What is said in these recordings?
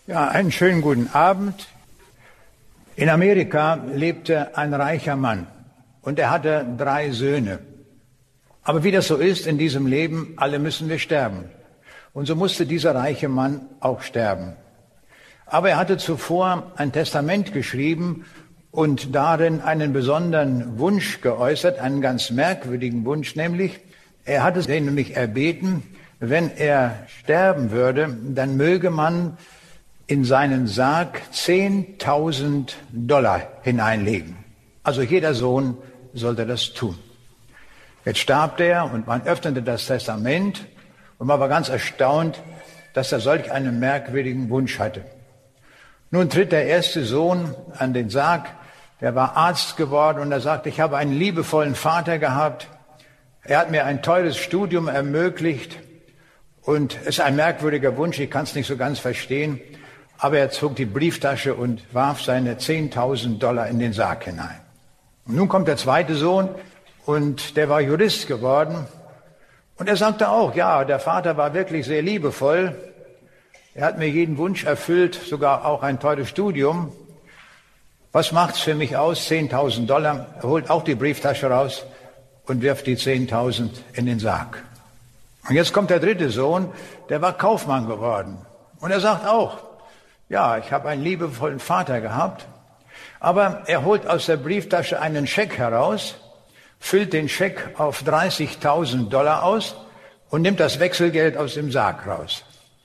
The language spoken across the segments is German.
Ja, einen schönen guten Abend. In Amerika lebte ein reicher Mann und er hatte 3 Söhne. Aber wie das so ist in diesem Leben, alle müssen wir sterben. Und so musste dieser reiche Mann auch sterben. Aber er hatte zuvor ein Testament geschrieben und darin einen besonderen Wunsch geäußert, einen ganz merkwürdigen Wunsch, nämlich, er hatte den nämlich erbeten, wenn er sterben würde, dann möge man in seinen Sarg $10.000 hineinlegen. Also jeder Sohn sollte das tun. Jetzt starb er und man öffnete das Testament und man war ganz erstaunt, dass er solch einen merkwürdigen Wunsch hatte. Nun tritt der erste Sohn an den Sarg, der war Arzt geworden und er sagte, ich habe einen liebevollen Vater gehabt, er hat mir ein teures Studium ermöglicht und es ist ein merkwürdiger Wunsch, ich kann es nicht so ganz verstehen, aber er zog die Brieftasche und warf seine $10.000 in den Sarg hinein. Und nun kommt der zweite Sohn und der war Jurist geworden und er sagte auch, ja, der Vater war wirklich sehr liebevoll, er hat mir jeden Wunsch erfüllt, sogar auch ein teures Studium. Was macht's für mich aus? $10.000. Er holt auch die Brieftasche raus und wirft die 10.000 in den Sarg. Und jetzt kommt der dritte Sohn, der war Kaufmann geworden. Und er sagt auch, ja, ich habe einen liebevollen Vater gehabt, aber er holt aus der Brieftasche einen Scheck heraus, füllt den Scheck auf $30.000 aus und nimmt das Wechselgeld aus dem Sarg raus.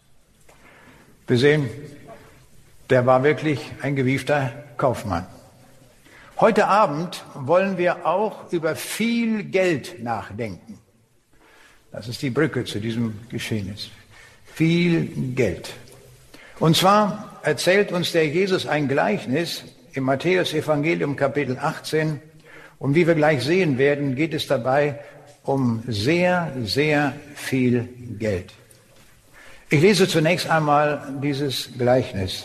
Wir sehen, der war wirklich ein gewiefter Kaufmann. Heute Abend wollen wir auch über viel Geld nachdenken. Das ist die Brücke zu diesem Geschehnis. Viel Geld. Und zwar erzählt uns der Jesus ein Gleichnis im Matthäus-Evangelium Kapitel 18. Und wie wir gleich sehen werden, geht es dabei um sehr, sehr viel Geld. Ich lese zunächst einmal dieses Gleichnis.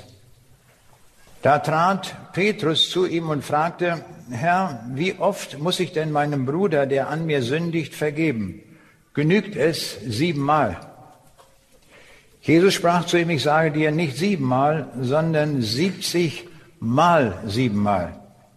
Da trat Petrus zu ihm und fragte, Herr, wie oft muss ich denn meinem Bruder, der an mir sündigt, vergeben? Genügt es 7-mal? Jesus sprach zu ihm, ich sage dir nicht 7-mal, sondern 70-mal 7-mal.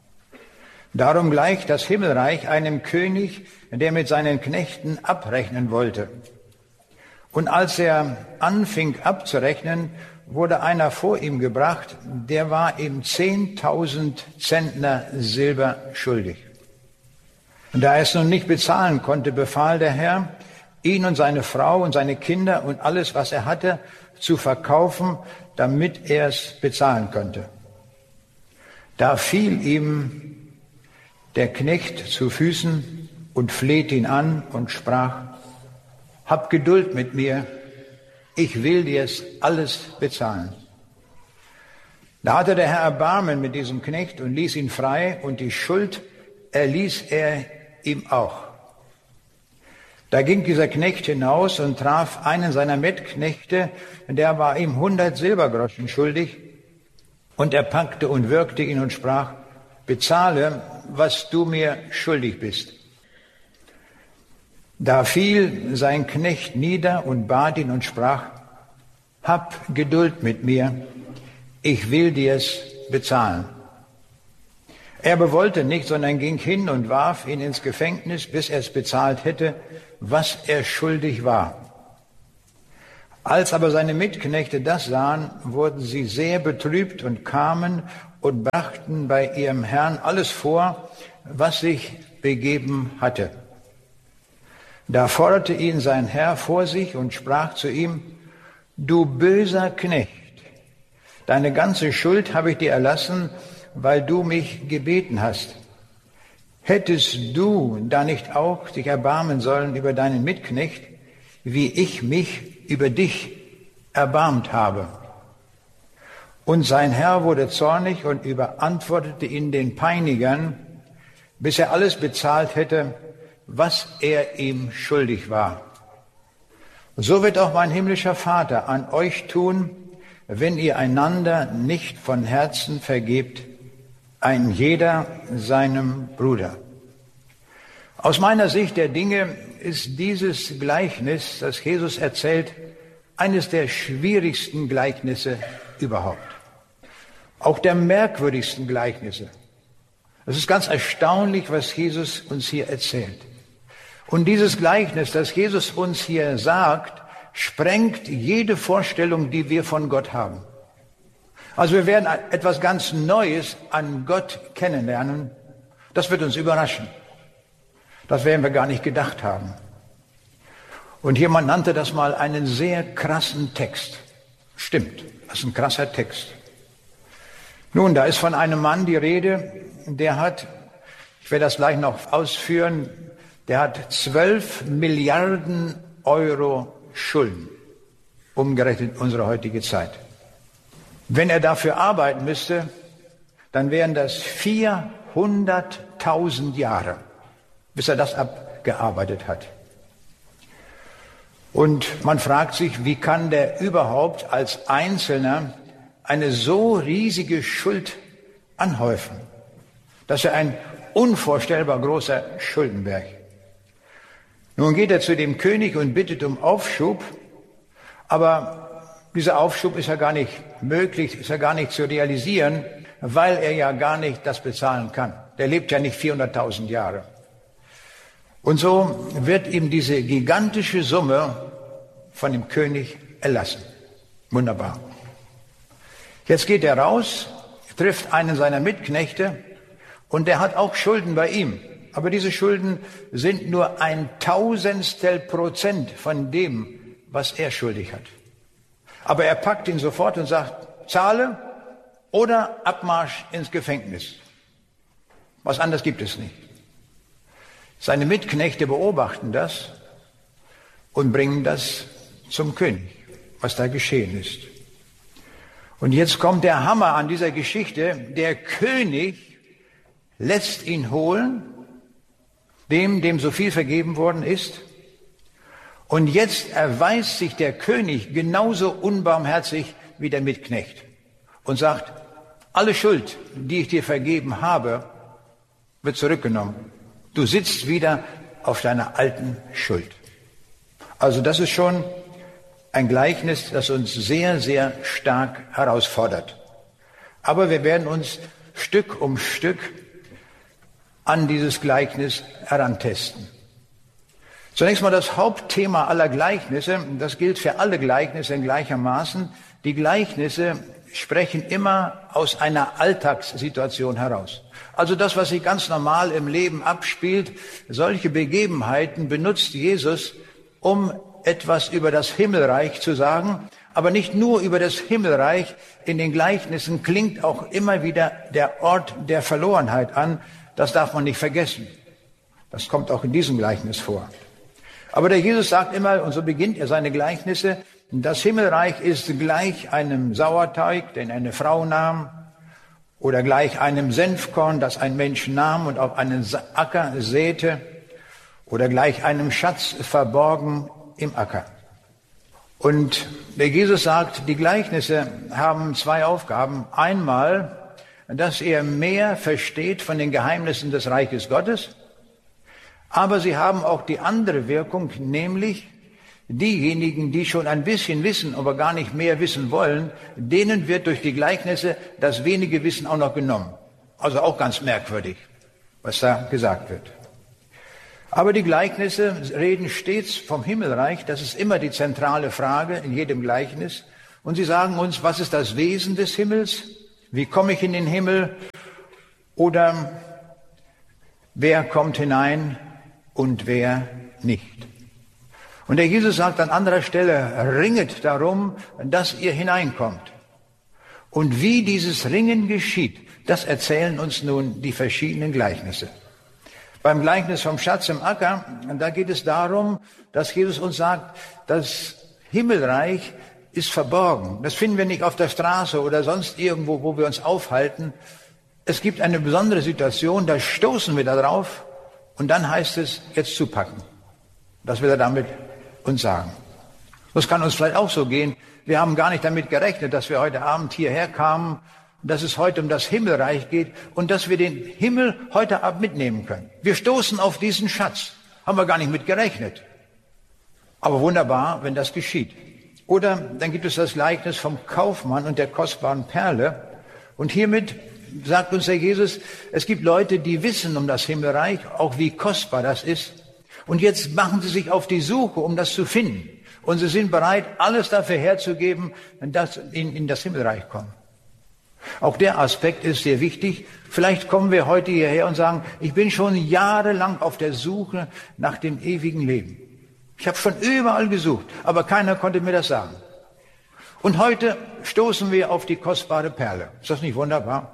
Darum gleicht das Himmelreich einem König, der mit seinen Knechten abrechnen wollte. Und als er anfing abzurechnen, wurde einer vor ihm gebracht, der war ihm 10.000 Zentner Silber schuldig. Und da er es nun nicht bezahlen konnte, befahl der Herr, ihn und seine Frau und seine Kinder und alles, was er hatte, zu verkaufen, damit er es bezahlen könnte. Da fiel ihm der Knecht zu Füßen und flehte ihn an und sprach, hab Geduld mit mir, ich will dir es alles bezahlen. Da hatte der Herr Erbarmen mit diesem Knecht und ließ ihn frei und die Schuld erließ er ihm auch. Da ging dieser Knecht hinaus und traf einen seiner Mitknechte, der war ihm 100 Silbergroschen schuldig und er packte und würgte ihn und sprach, bezahle, was du mir schuldig bist. Da fiel sein Knecht nieder und bat ihn und sprach, hab Geduld mit mir, ich will dir's bezahlen. Er aber wollte nicht, sondern ging hin und warf ihn ins Gefängnis, bis er es bezahlt hätte, was er schuldig war. Als aber seine Mitknechte das sahen, wurden sie sehr betrübt und kamen und brachten bei ihrem Herrn alles vor, was sich begeben hatte. Da forderte ihn sein Herr vor sich und sprach zu ihm, du böser Knecht, deine ganze Schuld habe ich dir erlassen, weil du mich gebeten hast. Hättest du da nicht auch dich erbarmen sollen über deinen Mitknecht, wie ich mich über dich erbarmt habe? Und sein Herr wurde zornig und überantwortete ihn den Peinigern, bis er alles bezahlt hätte, was er ihm schuldig war. So wird auch mein himmlischer Vater an euch tun, wenn ihr einander nicht von Herzen vergebt, ein jeder seinem Bruder. Aus meiner Sicht der Dinge ist dieses Gleichnis, das Jesus erzählt, eines der schwierigsten Gleichnisse überhaupt. Auch der merkwürdigsten Gleichnisse. Es ist ganz erstaunlich, was Jesus uns hier erzählt. Und dieses Gleichnis, das Jesus uns hier sagt, sprengt jede Vorstellung, die wir von Gott haben. Also wir werden etwas ganz Neues an Gott kennenlernen. Das wird uns überraschen. Das werden wir gar nicht gedacht haben. Und jemand nannte das mal einen sehr krassen Text. Stimmt, das ist ein krasser Text. Nun, da ist von einem Mann die Rede, der hat, ich werde das gleich noch ausführen, der hat 12 Milliarden Euro Schulden, umgerechnet in unsere heutige Zeit. Wenn er dafür arbeiten müsste, dann wären das 400.000 Jahre, bis er das abgearbeitet hat. Und man fragt sich, wie kann der überhaupt als Einzelner eine so riesige Schuld anhäufen? Das ist ja ein unvorstellbar großer Schuldenberg. Nun geht er zu dem König und bittet um Aufschub, aber dieser Aufschub ist ja gar nicht möglich, ist ja gar nicht zu realisieren, weil er ja gar nicht das bezahlen kann. Der lebt ja nicht 400.000 Jahre. Und so wird ihm diese gigantische Summe von dem König erlassen. Wunderbar. Jetzt geht er raus, trifft einen seiner Mitknechte und der hat auch Schulden bei ihm. Aber diese Schulden sind nur 1/1000% von dem, was er schuldig hat. Aber er packt ihn sofort und sagt, zahle oder Abmarsch ins Gefängnis. Was anderes gibt es nicht. Seine Mitknechte beobachten das und bringen das zum König, was da geschehen ist. Und jetzt kommt der Hammer an dieser Geschichte. Der König lässt ihn holen, dem so viel vergeben worden ist. Und jetzt erweist sich der König genauso unbarmherzig wie der Mitknecht und sagt, alle Schuld, die ich dir vergeben habe, wird zurückgenommen. Du sitzt wieder auf deiner alten Schuld. Also das ist schon ein Gleichnis, das uns sehr, sehr stark herausfordert. Aber wir werden uns Stück um Stück an dieses Gleichnis herantesten. Zunächst mal das Hauptthema aller Gleichnisse, das gilt für alle Gleichnisse in gleichermaßen. Die Gleichnisse sprechen immer aus einer Alltagssituation heraus. Also das, was sich ganz normal im Leben abspielt, solche Begebenheiten benutzt Jesus, um etwas über das Himmelreich zu sagen, aber nicht nur über das Himmelreich. In den Gleichnissen klingt auch immer wieder der Ort der Verlorenheit an. Das darf man nicht vergessen. Das kommt auch in diesem Gleichnis vor. Aber der Jesus sagt immer, und so beginnt er seine Gleichnisse, das Himmelreich ist gleich einem Sauerteig, den eine Frau nahm, oder gleich einem Senfkorn, das ein Mensch nahm und auf einen Acker säte, oder gleich einem Schatz verborgen im Acker. Und der Jesus sagt, die Gleichnisse haben zwei Aufgaben. Einmal, dass er mehr versteht von den Geheimnissen des Reiches Gottes, aber sie haben auch die andere Wirkung, nämlich diejenigen, die schon ein bisschen wissen, aber gar nicht mehr wissen wollen, denen wird durch die Gleichnisse das wenige Wissen auch noch genommen. Also auch ganz merkwürdig, was da gesagt wird. Aber die Gleichnisse reden stets vom Himmelreich, das ist immer die zentrale Frage in jedem Gleichnis. Und sie sagen uns, was ist das Wesen des Himmels? Wie komme ich in den Himmel? Oder wer kommt hinein und wer nicht? Und der Jesus sagt an anderer Stelle, ringet darum, dass ihr hineinkommt. Und wie dieses Ringen geschieht, das erzählen uns nun die verschiedenen Gleichnisse. Beim Gleichnis vom Schatz im Acker, da geht es darum, dass Jesus uns sagt, das Himmelreich ist verborgen. Das finden wir nicht auf der Straße oder sonst irgendwo, wo wir uns aufhalten. Es gibt eine besondere Situation, da stoßen wir da drauf und dann heißt es, jetzt zupacken. Das will er damit uns sagen. Das kann uns vielleicht auch so gehen. Wir haben gar nicht damit gerechnet, dass wir heute Abend hierher kamen, dass es heute um das Himmelreich geht und dass wir den Himmel heute Abend mitnehmen können. Wir stoßen auf diesen Schatz. Haben wir gar nicht mit gerechnet. Aber wunderbar, wenn das geschieht. Oder dann gibt es das Gleichnis vom Kaufmann und der kostbaren Perle. Und hiermit sagt uns der Jesus, es gibt Leute, die wissen um das Himmelreich, auch wie kostbar das ist. Und jetzt machen sie sich auf die Suche, um das zu finden. Und sie sind bereit, alles dafür herzugeben, dass sie in das Himmelreich kommen. Auch der Aspekt ist sehr wichtig. Vielleicht kommen wir heute hierher und sagen, ich bin schon jahrelang auf der Suche nach dem ewigen Leben. Ich habe schon überall gesucht, aber keiner konnte mir das sagen. Und heute stoßen wir auf die kostbare Perle. Ist das nicht wunderbar?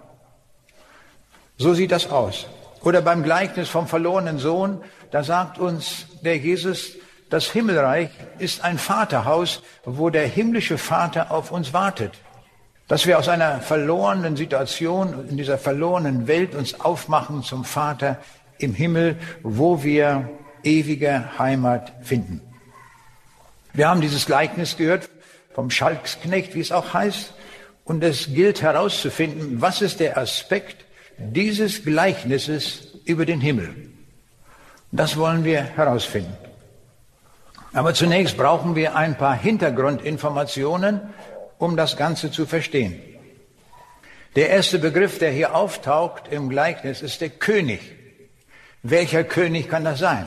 So sieht das aus. Oder beim Gleichnis vom verlorenen Sohn, da sagt uns der Jesus, das Himmelreich ist ein Vaterhaus, wo der himmlische Vater auf uns wartet. Dass wir aus einer verlorenen Situation, in dieser verlorenen Welt uns aufmachen zum Vater im Himmel, wo wir ewige Heimat finden. Wir haben dieses Gleichnis gehört vom Schalksknecht, wie es auch heißt, und es gilt herauszufinden, was ist der Aspekt dieses Gleichnisses über den Himmel. Das wollen wir herausfinden. Aber zunächst brauchen wir ein paar Hintergrundinformationen, um das Ganze zu verstehen. Der erste Begriff, der hier auftaucht im Gleichnis, ist der König. Welcher König kann das sein?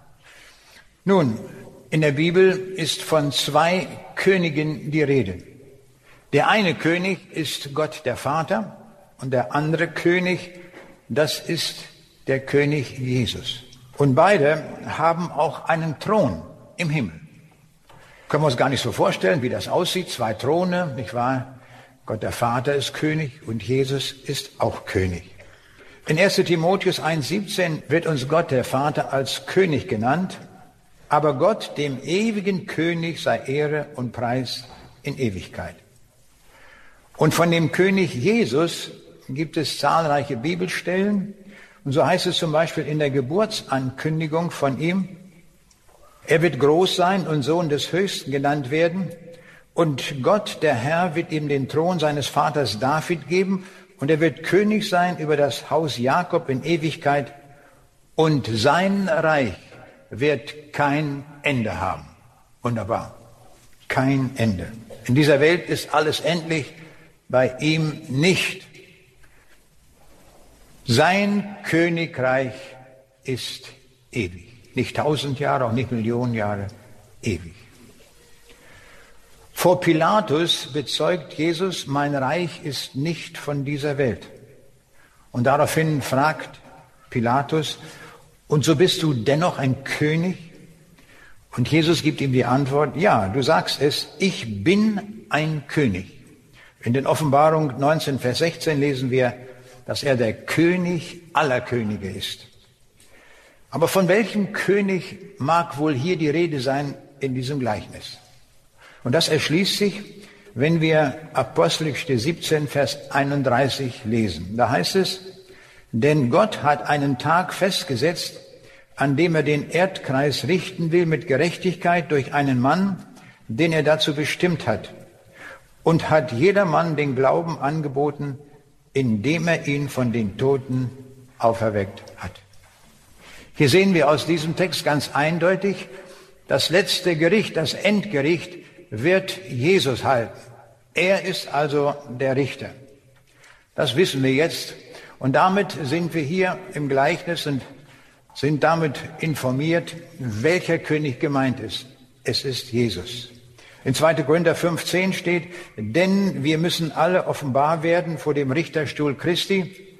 Nun, in der Bibel ist von zwei Königen die Rede. Der eine König ist Gott der Vater und der andere König, das ist der König Jesus. Und beide haben auch einen Thron im Himmel. Können wir uns gar nicht so vorstellen, wie das aussieht. Zwei Throne, nicht wahr? Gott der Vater ist König und Jesus ist auch König. In 1. Timotheus 1,17 wird uns Gott der Vater als König genannt. Aber Gott, dem ewigen König, sei Ehre und Preis in Ewigkeit. Und von dem König Jesus gibt es zahlreiche Bibelstellen. Und so heißt es zum Beispiel in der Geburtsankündigung von ihm, er wird groß sein und Sohn des Höchsten genannt werden. Und Gott, der Herr, wird ihm den Thron seines Vaters David geben. Und er wird König sein über das Haus Jakob in Ewigkeit. Und sein Reich wird kein Ende haben. Wunderbar. Kein Ende. In dieser Welt ist alles endlich, bei ihm nicht. Sein Königreich ist ewig. Nicht 1000 Jahre, auch nicht Millionen Jahre, ewig. Vor Pilatus bezeugt Jesus, mein Reich ist nicht von dieser Welt. Und daraufhin fragt Pilatus, und so bist du dennoch ein König? Und Jesus gibt ihm die Antwort, ja, du sagst es, ich bin ein König. In den Offenbarung 19, Vers 16 lesen wir, dass er der König aller Könige ist. Aber von welchem König mag wohl hier die Rede sein in diesem Gleichnis? Und das erschließt sich, wenn wir Apostelgeschichte 17, Vers 31 lesen. Da heißt es, denn Gott hat einen Tag festgesetzt, an dem er den Erdkreis richten will mit Gerechtigkeit durch einen Mann, den er dazu bestimmt hat, und hat jedermann den Glauben angeboten, indem er ihn von den Toten auferweckt hat. Hier sehen wir aus diesem Text ganz eindeutig, das letzte Gericht, das Endgericht wird Jesus halten. Er ist also der Richter. Das wissen wir jetzt. Und damit sind wir hier im Gleichnis und sind damit informiert, welcher König gemeint ist. Es ist Jesus. In 2. Korinther 5,10 steht, denn wir müssen alle offenbar werden vor dem Richterstuhl Christi,